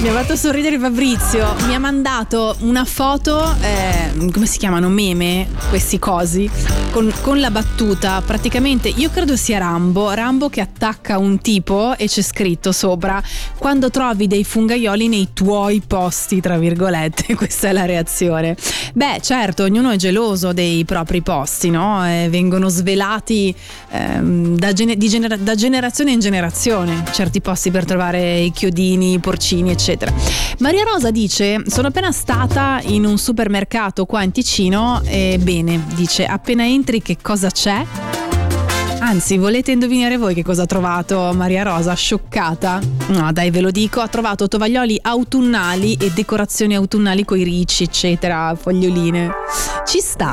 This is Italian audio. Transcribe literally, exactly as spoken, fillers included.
Mi ha fatto sorridere Fabrizio, mi ha mandato una foto, eh, come si chiamano, meme, questi cosi, con, con la battuta, praticamente, io credo sia Rambo, Rambo che attacca un tipo e c'è scritto sopra: quando trovi dei fungaioli nei tuoi posti, tra virgolette, questa è la reazione. Beh, certo, ognuno è geloso dei propri posti, no? Eh, vengono svelati ehm, da, gene- di genera- da generazione in generazione, certi posti per trovare i chiodini, i porcini, eccetera. Maria Rosa dice: sono appena stata in un supermercato qua in Ticino e bene, dice, appena entri che cosa c'è? Anzi, volete indovinare voi che cosa ha trovato Maria Rosa? Scioccata? No, dai, ve lo dico, ha trovato tovaglioli autunnali e decorazioni autunnali coi ricci, eccetera, foglioline. Ci sta.